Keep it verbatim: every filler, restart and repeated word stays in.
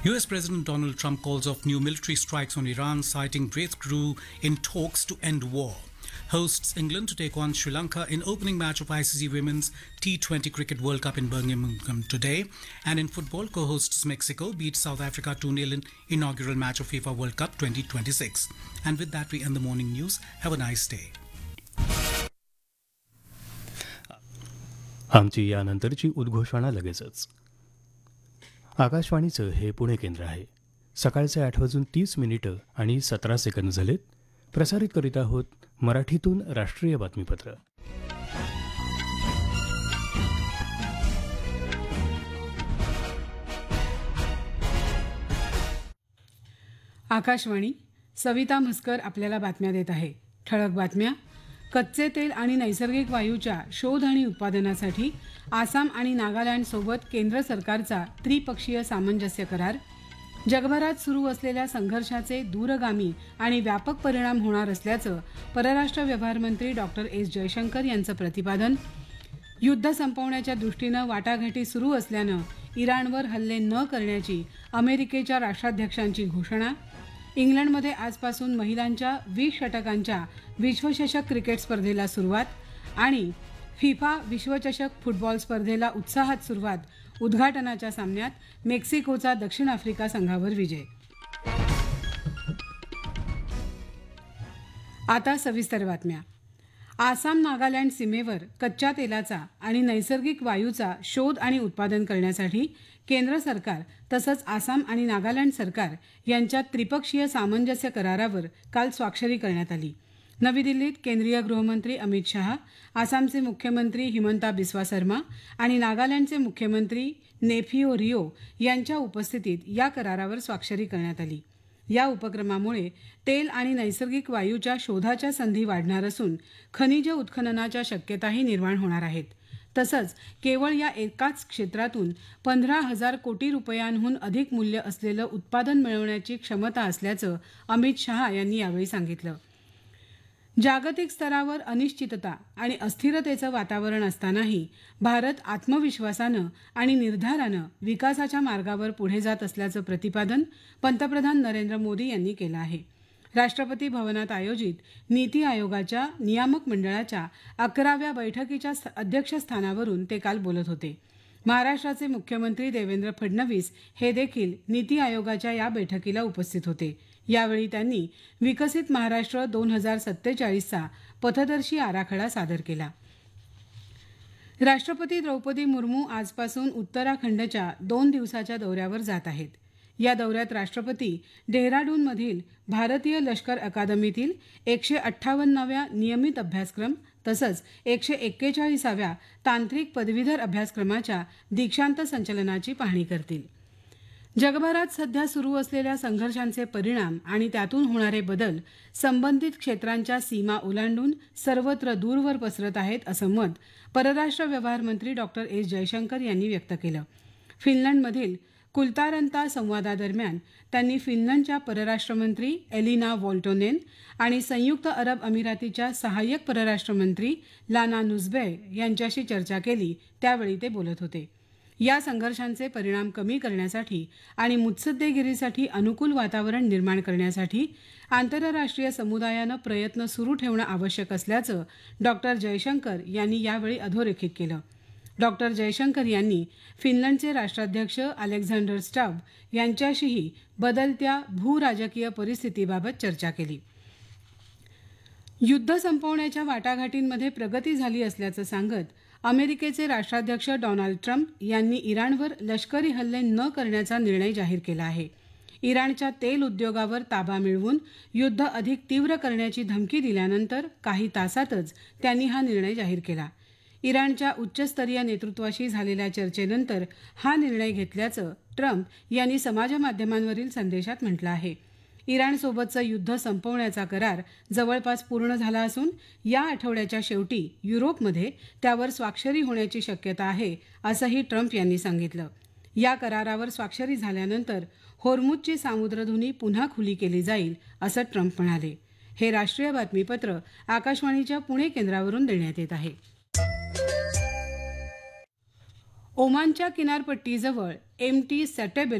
U S President Donald Trump calls off new military strikes on Iran, citing breakthrough in talks to end war. Hosts England to take on Sri Lanka in opening match of I C C Women's T twenty Cricket World Cup in Birmingham today. And in football, co-hosts Mexico beat South Africa two nil in inaugural match of FIFA World Cup twenty twenty-six. And with that, we end the morning news. Have a nice day. आमची यानंतरची उद्घोषणा लगेचच. आकाशवाणीचं हे पुणे केंद्र आहे. सकाळचे आठ वाजून तीस मिनिटं आणि सतरा सेकंद झालेत. प्रसारित करीत आहोत मराठीतून राष्ट्रीय बातमीपत्र. आकाशवाणी. सविता म्हस्कर आपल्याला बातम्या देत आहे. ठळक बातम्या. कच्चे तेल आणि नैसर्गिक वायूच्या शोध आणि उत्पादनासाठी आसाम आणि नागालँडसोबत केंद्र सरकारचा त्रिपक्षीय सामंजस्य करार. जगभरात सुरू असलेल्या संघर्षाचे दूरगामी आणि व्यापक परिणाम होणार असल्याचं परराष्ट्र व्यवहार मंत्री डॉक्टर एस जयशंकर यांचं प्रतिपादन. युद्ध संपवण्याच्या दृष्टीनं वाटाघाटी सुरू असल्यानं इराणवर हल्ले न करण्याची अमेरिकेच्या राष्ट्राध्यक्षांची घोषणा. इंग्लंडमध्ये आजपासून महिलांच्या वीस षटकांच्या विश्वचषक क्रिकेट स्पर्धेला सुरुवात. आणि फिफा विश्वचषक फुटबॉल स्पर्धेला उत्साहात सुरुवात. उद्घाटनाच्या सामन्यात मेक्सिकोचा दक्षिण आफ्रिका संघावर विजय. आता सविस्तर बातम्या. आसाम नागालँड सीमेवर कच्च्या तेलाचा आणि नैसर्गिक वायूचा शोध आणि उत्पादन करण्यासाठी केंद्र सरकार तसंच आसाम आणि नागालँड सरकार यांच्यात त्रिपक्षीय सामंजस्य करारावर काल स्वाक्षरी करण्यात आली. नवी दिल्लीत केंद्रीय गृहमंत्री अमित शहा, आसामचे मुख्यमंत्री हिमंता बिस्वा सर्मा आणि नागालँडचे मुख्यमंत्री नेफिओ रिओ यांच्या उपस्थितीत या करारावर स्वाक्षरी करण्यात आली. या उपक्रमामुळे तेल आणि नैसर्गिक वायूच्या शोधाच्या संधी वाढणार असून खनिज उत्खननाच्या शक्यताही निर्माण होणार आहेत. तसंच केवळ या एकाच क्षेत्रातून पंधरा हजार कोटी रुपयांहून अधिक मूल्य असलेलं उत्पादन मिळवण्याची क्षमता असल्याचं अमित शहा यांनी यावेळी सांगितलं. जागतिक स्तरावर अनिश्चितता आणि अस्थिरतेचं वातावरण असतानाही भारत आत्मविश्वासानं आणि निर्धारानं विकासाच्या मार्गावर पुढे जात असल्याचं प्रतिपादन पंतप्रधान नरेंद्र मोदी यांनी केलं आहे. राष्ट्रपती भवनात आयोजित नीती आयोगाच्या नियामक मंडळाच्या अकराव्या बैठकीच्या अध्यक्षस्थानावरून ते काल बोलत होते. महाराष्ट्राचे मुख्यमंत्री देवेंद्र फडणवीस हे देखील नीती आयोगाच्या या बैठकीला उपस्थित होते. यावेळी त्यांनी विकसित महाराष्ट्र दोन हजार सत्तेचाळीसचा पथदर्शी आराखडा सादर केला. राष्ट्रपती द्रौपदी मुर्मू आजपासून उत्तराखंडच्या दोन दिवसाच्या दौऱ्यावर जात आहेत. या दौऱ्यात राष्ट्रपती डेहराडूनमधील भारतीय लष्कर अकादमीतील एकशे अठ्ठावन्नाव्या नियमित अभ्यासक्रम तसंच एकशे एक्केचाळीसाव्या तांत्रिक पदवीधर अभ्यासक्रमाच्या दीक्षांत संचलनाची पाहणी करतील. जगभरात सध्या सुरू असलेल्या संघर्षांचे परिणाम आणि त्यातून होणारे बदल संबंधित क्षेत्रांच्या सीमा ओलांडून सर्वत्र दूरवर पसरत आहेत असं मत परराष्ट्र व्यवहार मंत्री डॉक्टर एस जयशंकर यांनी व्यक्त केलं. फिनलंडमधील कुलतारंता संवादादरम्यान त्यांनी फिनलंडच्या परराष्ट्रमंत्री एलिना वॉल्टोनेन आणि संयुक्त अरब अमिरातीच्या सहाय्यक परराष्ट्रमंत्री लाना नुझबेय यांच्याशी चर्चा केली. त्यावेळी ते बोलत होते. या संघर्षांचे परिणाम कमी करण्यासाठी आणि मुत्सद्देगिरीसाठी अनुकूल वातावरण निर्माण करण्यासाठी आंतरराष्ट्रीय समुदायानं प्रयत्न सुरू ठेवणं आवश्यक असल्याचं डॉक्टर जयशंकर यांनी यावेळी अधोरेखित केलं. डॉक्टर जयशंकर यांनी फिनलंडचे राष्ट्राध्यक्ष अलेक्झांडर स्टब यांच्याशीही बदलत्या भूराजकीय परिस्थितीबाबत चर्चा केली. युद्ध संपवण्याच्या वाटाघाटींमध्ये प्रगती झाली असल्याचं सांगत अमेरिकेचे राष्ट्राध्यक्ष डोनाल्ड ट्रम्प यांनी इराणवर लष्करी हल्ले न करण्याचा निर्णय जाहीर केला आहे. इराणच्या तेल उद्योगावर ताबा मिळवून युद्ध अधिक तीव्र करण्याची धमकी दिल्यानंतर काही तासातच त्यांनी हा निर्णय जाहीर केला. इराणच्या उच्चस्तरीय नेतृत्वाशी झालेल्या चर्चेनंतर हा निर्णय घेतल्याचं ट्रम्प यांनी समाजमाध्यमांवरील संदेशात म्हटलं आहे. इराणसोबतचं युद्ध संपवण्याचा करार जवळपास पूर्ण झाला असून या आठवड्याच्या शेवटी युरोपमध्ये त्यावर स्वाक्षरी होण्याची शक्यता आहे असंही ट्रम्प यांनी सांगितलं. या करारावर स्वाक्षरी झाल्यानंतर होर्मुझची सामुद्रधुनी पुन्हा खुली केली जाईल असं ट्रम्प म्हणाले. हे राष्ट्रीय बातमीपत्र आकाशवाणीच्या पुणे केंद्रावरून देण्यात येत आहे. ओमानच्या किनारपट्टीजवळ एम टी सॅटेबेल